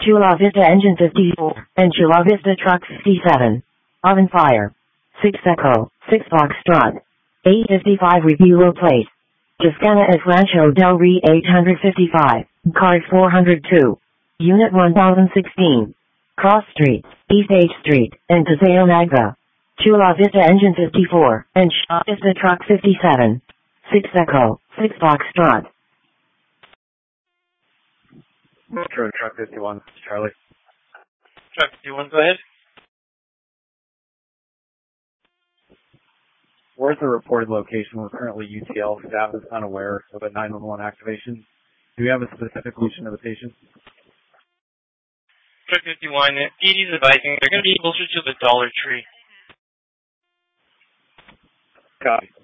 Chula Vista Engine 54 and Chula Vista Truck 57. Oven fire. 6 Echo, 6 Foxtrot. 855 Review Plate. Toscana at Rancho del Rey 855, Card 402. Unit 1016. Cross Street, East H Street, and Paseo Magda. Chula Vista Engine 54 and Chula Vista Truck 57. 6 Echo, 6 Foxtrot. Metro Truck 51, Charlie. Truck 51, go ahead. Where's the reported location? We're currently UTL. Staff is unaware of a 911 activation. Do we have a specific location of the patient? Truck 51, PD's advising they're going to be closer to the Dollar Tree. Copy.